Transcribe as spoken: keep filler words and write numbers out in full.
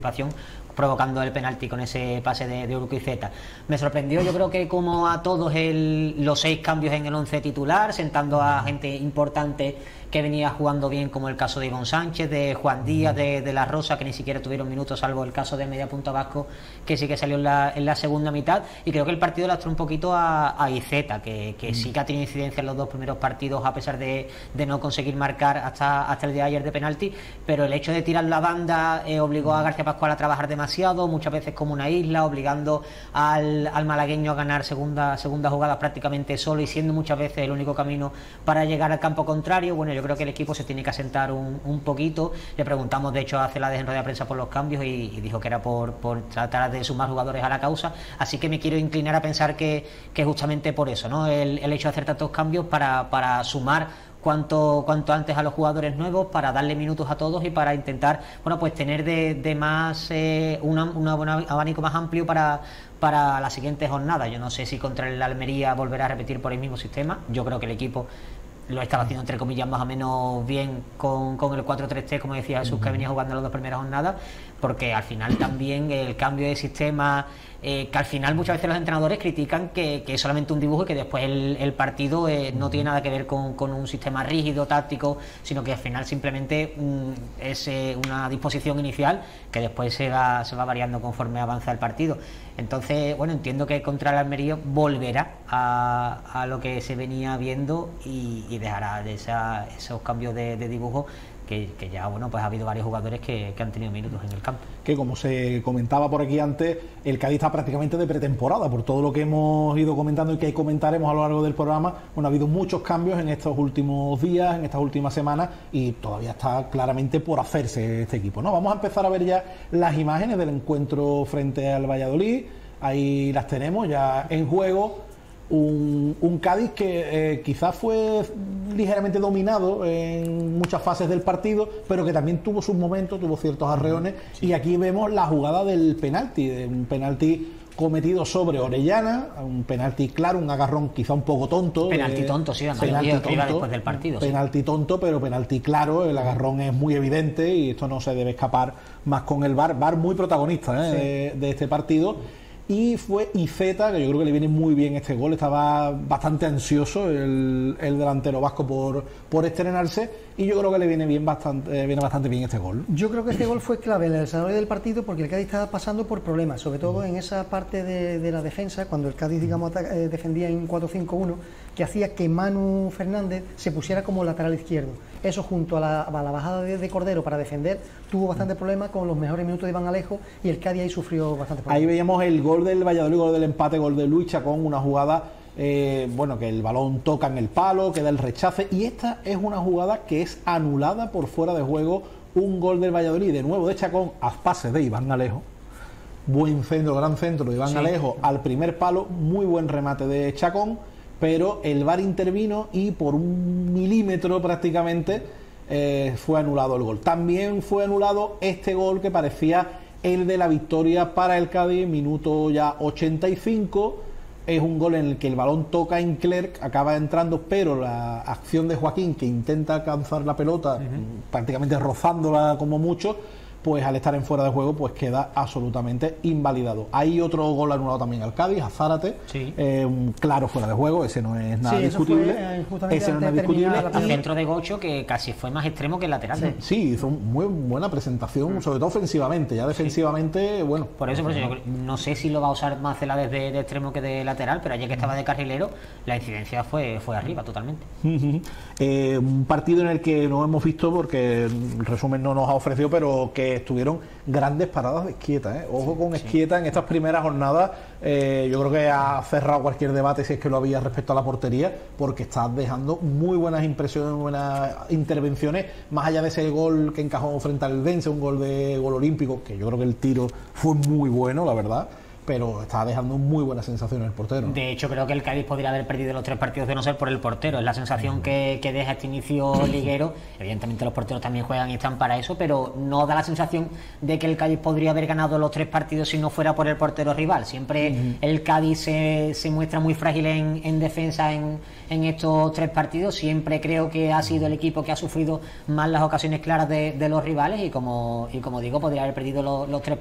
provocando el penalti con ese pase de, de Urquieta. Me sorprendió, yo creo que como a todos el, los seis cambios en el once titular, sentando a gente importante que venía jugando bien, como el caso de Ivonne Sánchez, de Juan Díaz, de, de La Rosa, que ni siquiera tuvieron minutos, salvo el caso de media punta Vasco, que sí que salió en la, en la segunda mitad. Y creo que el partido lastró un poquito a, a Iceta, que, que sí que ha tenido incidencia en los dos primeros partidos, a pesar de, de no conseguir marcar hasta, hasta el día de ayer de penalti, pero el hecho de tirar la banda eh, obligó a García Pascual a trabajar demasiado, muchas veces como una isla, obligando al, al malagueño a ganar segunda, segunda jugada prácticamente solo y siendo muchas veces el único camino para llegar al campo contrario. Bueno, yo creo que el equipo se tiene que asentar un, un poquito. Le preguntamos, de hecho, a Celades en rueda de prensa por los cambios y, y dijo que era por, por tratar de sumar jugadores a la causa, así que me quiero inclinar a pensar que, que justamente por eso, ¿no? El, el hecho de hacer tantos cambios para, para sumar cuanto cuanto antes a los jugadores nuevos, para darle minutos a todos y para intentar, bueno, pues tener de, de más eh, una, una, un abanico más amplio para para la siguiente jornada. Yo no sé si contra el Almería volverá a repetir por el mismo sistema. Yo creo que el equipo lo estaba haciendo, entre comillas, más o menos bien con, con el cuatro tres tres, como decía Jesús, que venía jugando las dos primeras jornadas, porque al final también el cambio de sistema, eh, que al final muchas veces los entrenadores critican que, que es solamente un dibujo y que después el, el partido eh, no tiene nada que ver con, con un sistema rígido, táctico, sino que al final simplemente mm, es eh, una disposición inicial que después se va, se va variando conforme avanza el partido. Entonces, bueno, entiendo que contra el Almería volverá a, a lo que se venía viendo y, y dejará de esa, esos cambios de, de dibujo que, que ya, bueno, pues ha habido varios jugadores que, que han tenido minutos en el campo. Que como se comentaba por aquí antes, el Cádiz está prácticamente de pretemporada, por todo lo que hemos ido comentando y que comentaremos a lo largo del programa. Bueno, ha habido muchos cambios en estos últimos días, en estas últimas semanas, y todavía está claramente por hacerse este equipo, ¿no? Vamos a empezar a ver ya las imágenes del encuentro frente al Valladolid. Ahí las tenemos ya en juego. Un, un Cádiz que eh, quizás fue ligeramente dominado en muchas fases del partido, pero que también tuvo sus momentos, tuvo ciertos arreones, sí. Y aquí vemos la jugada del penalti, de un penalti cometido sobre Orellana, un penalti claro, un agarrón quizá un poco tonto. Penalti tonto, sí, penalti tonto, después del partido. Penalti sí. tonto, pero penalti claro, el agarrón es muy evidente y esto no se debe escapar más con el V A R. V A R muy protagonista ¿eh? sí. de, de este partido. Y fue Iceta, que yo creo que le viene muy bien este gol, estaba bastante ansioso el, el delantero vasco por, por estrenarse, y yo creo que le viene bien bastante, viene bastante bien este gol. Yo creo que este gol fue clave en el desarrollo del partido, porque el Cádiz estaba pasando por problemas, sobre todo en esa parte de, de la defensa, cuando el Cádiz, digamos, eh, defendía en cuatro cinco uno, que hacía que Manu Fernández se pusiera como lateral izquierdo. Eso, junto a la, a la bajada de, de Cordero para defender, tuvo bastante problema con los mejores minutos de Iván Alejo, y el Cádiz ahí sufrió bastante problema. Ahí veíamos el gol del Valladolid, gol del empate, gol de Luis Chacón, una jugada, eh, bueno, que el balón toca en el palo, queda el rechace, y esta es una jugada que es anulada por fuera de juego, un gol del Valladolid, de nuevo de Chacón, a pase de Iván Alejo. Buen centro, gran centro de Iván sí. Alejo al primer palo, muy buen remate de Chacón, pero el V A R intervino y por un milímetro prácticamente eh, fue anulado el gol. También fue anulado este gol que parecía el de la victoria para el Cádiz, minuto ya ochenta y cinco. Es un gol en el que el balón toca en Clerc, acaba entrando, pero la acción de Joaquín, que intenta alcanzar la pelota, uh-huh. prácticamente rozándola como mucho, pues al estar en fuera de juego, pues queda absolutamente invalidado. Hay otro gol anulado también al Cádiz, a Zárate, sí. eh, un claro fuera de juego, ese no es nada sí, discutible. Fue, eh, ese no es discutible. El centro de Gocho, que casi fue más extremo que el lateral. Sí, sí, hizo muy buena presentación, mm. sobre todo ofensivamente, ya defensivamente, sí. bueno. Por eso, por eso yo no sé si lo va a usar más Celades de, de extremo que de lateral, pero ayer que estaba de carrilero, la incidencia fue, fue arriba totalmente. Uh-huh. eh, un partido en el que no hemos visto, porque el resumen no nos ha ofrecido, pero que estuvieron grandes paradas de Esquieta, ¿eh? Ojo con sí. Esquieta en estas primeras jornadas, eh, yo creo que ha cerrado cualquier debate si es que lo había respecto a la portería, porque está dejando muy buenas impresiones, buenas intervenciones, más allá de ese gol que encajó frente al Vence, un gol de gol olímpico, que yo creo que el tiro fue muy bueno, la verdad, pero está dejando muy buenas sensaciones el portero. De hecho, creo que el Cádiz podría haber perdido los tres partidos de no ser por el portero. Es la sensación que, que deja este inicio liguero. Evidentemente los porteros también juegan y están para eso, pero no da la sensación de que el Cádiz podría haber ganado los tres partidos si no fuera por el portero rival. Siempre uh-huh. el Cádiz se, se muestra muy frágil en, en defensa en, en estos tres partidos. Siempre creo que ha sido el equipo que ha sufrido más las ocasiones claras de, de los rivales y como, y como digo, podría haber perdido los, los tres